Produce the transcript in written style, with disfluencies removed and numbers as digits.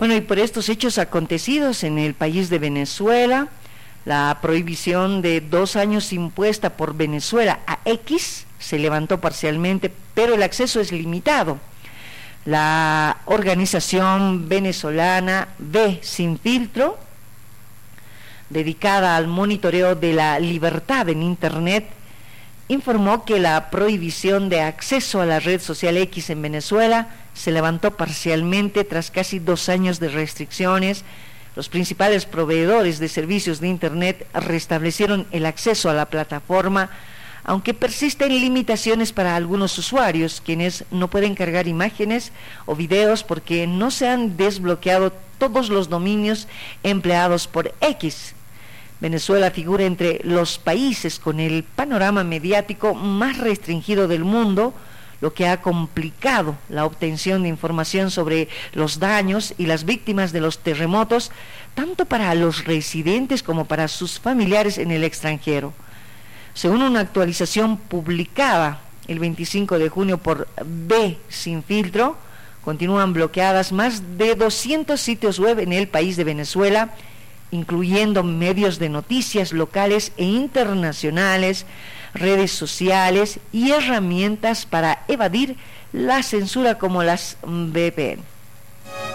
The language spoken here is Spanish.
Bueno, y por estos hechos acontecidos en el país de Venezuela, la prohibición de 2 años impuesta por Venezuela a X se levantó parcialmente, pero el acceso es limitado. La organización venezolana Ve Sin Filtro, dedicada al monitoreo de la libertad en Internet, informó que la prohibición de acceso a la red social X en Venezuela se levantó parcialmente tras casi 2 años de restricciones. Los principales proveedores de servicios de Internet restablecieron el acceso a la plataforma, aunque persisten limitaciones para algunos usuarios, quienes no pueden cargar imágenes o videos porque no se han desbloqueado todos los dominios empleados por X. Venezuela figura entre los países con el panorama mediático más restringido del mundo, lo que ha complicado la obtención de información sobre los daños y las víctimas de los terremotos, tanto para los residentes como para sus familiares en el extranjero. Según una actualización publicada el 25 de junio por Ve Sin Filtro, continúan bloqueadas más de 200 sitios web en el país de Venezuela, incluyendo medios de noticias locales e internacionales, redes sociales y herramientas para evadir la censura como las VPN.